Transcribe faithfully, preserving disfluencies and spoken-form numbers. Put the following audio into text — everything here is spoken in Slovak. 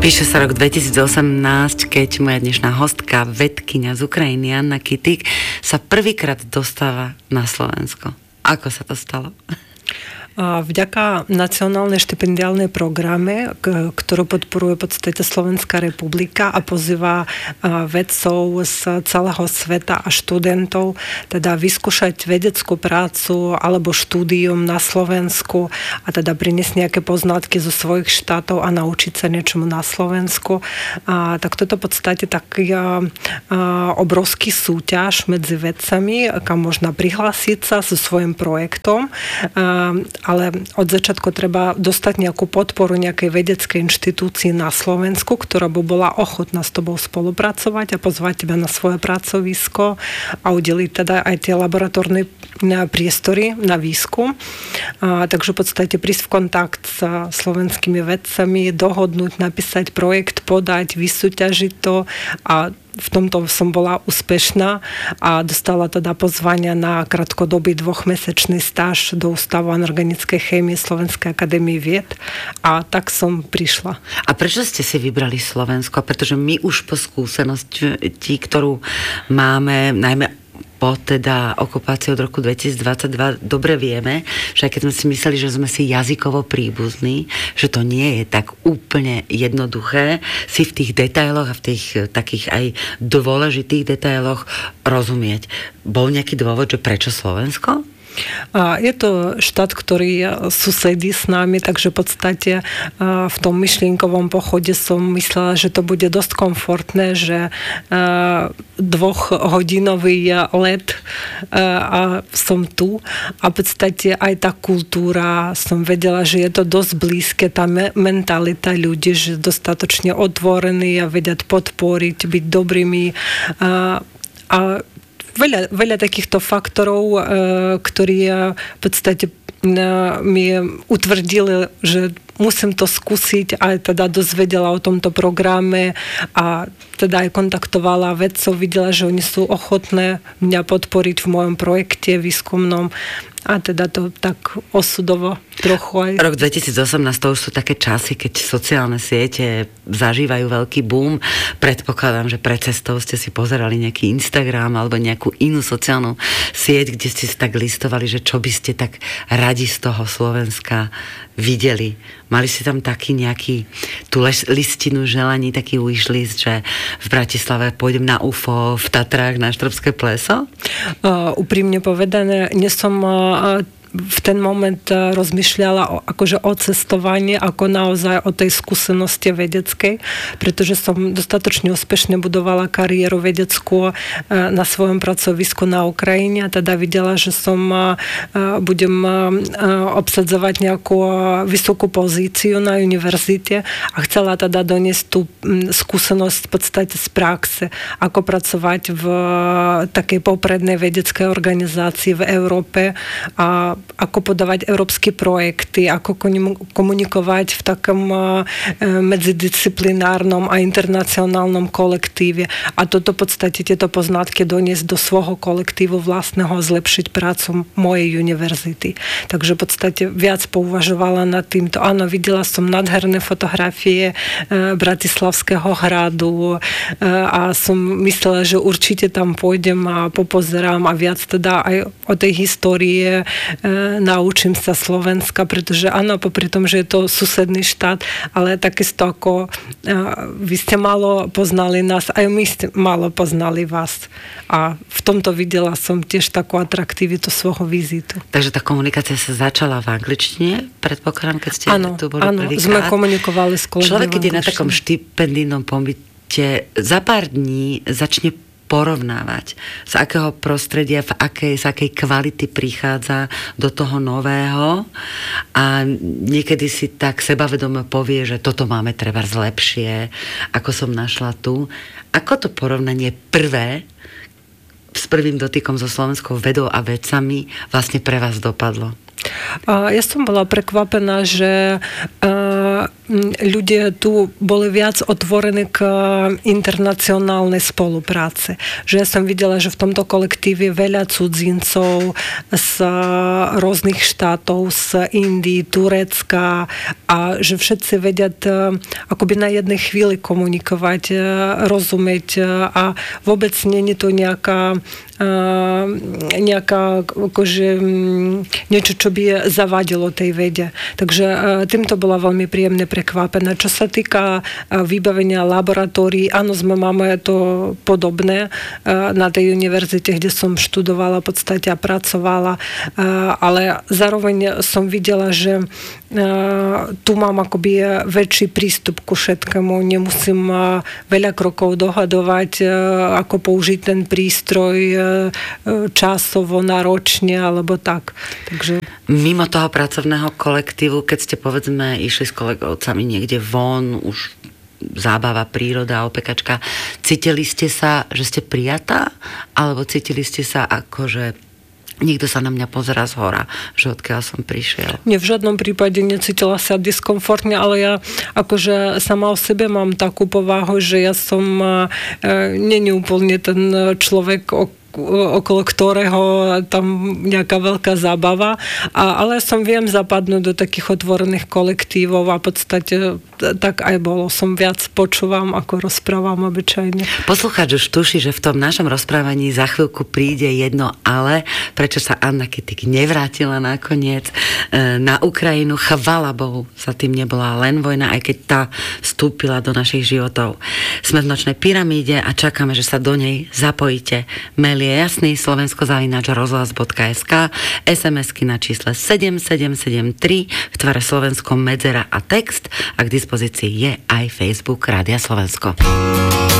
Píše sa rok dvetisícosemnásť, keď moja dnešná hostka, vedkyňa z Ukrajiny, Anna Kytik, sa prvýkrát dostáva na Slovensko. Ako sa to stalo? Vďaka nacionálnej štipendiálnej programe, ktorú podporuje v podstate Slovenská republika a pozýva vedcov z celého sveta a študentov, teda vyskúšať vedeckú prácu alebo štúdium na Slovensku a teda priniesť nejaké poznatky zo svojich štátov a naučiť sa niečomu na Slovensku. A, tak toto v podstate taký a, a, obrovský súťaž medzi vedcami, kam možno prihlásiť sa so svojím projektom. A, ale od začiatku treba dostať nejakú podporu nejakej vedeckej inštitúcii na Slovensku, ktorá by bola ochotná s tobou spolupracovať a pozvať teba na svoje pracovisko a udeliť teda aj tie laboratórne priestory na výskum. A, takže v podstate prísť v kontakt s slovenskými vedcami, dohodnúť, napísať projekt, podať, vysúťažiť to a v tomto som bola úspešná a dostala teda pozvania na krátkodobý dvochmesečný stáž do Ústavu anorganickej chémie Slovenskej akadémie vied a tak som prišla. A prečo ste si vybrali Slovensko? Pretože my už po skúsenosti, ktorú máme, najmä po teda okupácii od roku dvetisícdvadsaťdva dobre vieme, že aj keď sme si mysleli, že sme si jazykovo príbuzní, že to nie je tak úplne jednoduché si v tých detailoch a v tých takých aj dôležitých detailoch rozumieť. Bol nejaký dôvod, že prečo Slovensko? Je to štát, ktorý susedí s nami, takže v podstate v tom myšlienkovom pochode som myslela, že to bude dosť komfortné, že dvochhodinový let a som tu a v podstate aj tá kultúra, som vedela, že je to dosť blízke, tá mentalita ľudí, že dostatočne otvorení a vedia podporiť, byť dobrými a, a Veľa, veľa takýchto faktorov, ktorí v podstate mi utvrdili, že musím to skúsiť a teda dozvedela o tomto programe a teda aj kontaktovala vedcov, videla, že oni sú ochotné mňa podporiť v mojom projekte výskumnom a teda to tak osudovo trochu aj. Rok dvetisícosemnásť to už sú také časy, keď sociálne siete zažívajú veľký boom. Predpokladám, že pred cestou ste si pozerali nejaký Instagram alebo nejakú inú sociálnu sieť, kde ste si tak listovali, že čo by ste tak radi z toho Slovenska videli. Mali ste tam taký nejaký tú listinu želaní, taký wishlist, že v Bratislave pôjdem na ú ef ó, v Tatrách na Štrbské pleso? Uh, úprimne povedané, nie som uh, v ten moment rozmýšľala o, akože o cestovaní, ako naozaj o tej skúsenosti vedeckej, pretože som dostatočne úspešne budovala kariéru vedeckú na svojom pracovisku na Ukrajine a teda videla, že som budem obsadzovať nejakú vysokú pozíciu na univerzite a chcela teda doniesť tú skúsenosť v podstate z praxe, ako pracovať v takej poprednej vedeckej organizácii v Európe a ako podávať európske projekty, ako komunikovať v takom medzidisciplinárnom a internacionálnom kolektíve. A toto v podstate tieto poznatky doniesť do svojho kolektívu vlastného a zlepšiť prácu mojej univerzity. Takže v podstate viac pouvažovala nad týmto. Áno, videla som nádherné fotografie Bratislavského hradu a som myslela, že určite tam pôjdem a popozerám a viac teda aj o tej histórie naučím sa Slovenska, pretože áno, popri tom, že je to susedný štát, ale takisto ako vy ste málo poznali nás, aj my ste málo poznali vás. A v tomto videla som tiež takú atraktivitu svojho vizitu. Takže tá komunikácia sa začala v angličtine, predpokladám, keď ste áno, tu boli áno, prvýkrát. sme komunikovali s kolegami. Človek, keď je na takom štipendijnom pobyte, za pár dní začne porovnávať, z akého prostredia, v akej, z akej kvality prichádza do toho nového a niekedy si tak sebavedome povie, že toto máme trebárs lepšie, ako som našla tu. Ako to porovnanie prvé s prvým dotykom so slovenskou vedou a vedcami vlastne pre vás dopadlo? Ja som bola prekvapená, že ľudia tu boli viac otvorení k internacionálnej spolupráce. Že ja som videla, že v tomto kolektíve veľa cudzincov z rôznych štátov, z Indii, Turecka a že všetci vedia akoby na jednej chvíli komunikovať, rozumieť a vôbec nie je to nejaká nejaká akože, niečo, čo by zavadilo tej vede. Takže týmto bola veľmi príjemne prekvapená. Čo sa týka vybavenia laboratórií, áno, sme máme to podobné na tej univerzite, kde som študovala v podstate a pracovala, ale zároveň som videla, že tu mám akoby väčší prístup ku všetkému. Nemusím veľa krokov dohadovať, ako použiť ten prístroj časovo, náročne, alebo tak. Takže... Mimo toho pracovného kolektívu, keď ste povedzme išli s kolegovcami niekde von, už zábava, príroda, opekačka, cítili ste sa, že ste prijatá? Alebo cítili ste sa ako, že niekto sa na mňa pozerá zhora, že odkiaľ som prišiel? Nie, v žiadnom prípade necítila sa diskomfortne, ale ja akože sama o sebe mám takú povahu, že ja som e, nie úplne ten človek, o okolo ktorého tam nejaká veľká zábava, a, ale som viem zapadnúť do takých otvorených kolektívov a v podstate tak aj bolo. Som viac počúvam, ako rozprávam obyčajne. Poslucháč už tuší, že v tom našom rozprávaní za chvíľku príde jedno ale, prečo sa Anna Kytik nevrátila nakoniec na Ukrajinu. Chvala Bohu, za tým nebola len vojna, aj keď tá vstúpila do našich životov. Sme v Nočnej pyramíde a čakáme, že sa do nej zapojíte. Mail je jasný, slovensko zavináč rozhlas bodka es ká, es em esky na čísle sedem sedem sedem tri v tvare Slovensko medzera a text, a k dispozícii je aj Facebook Rádia Slovensko.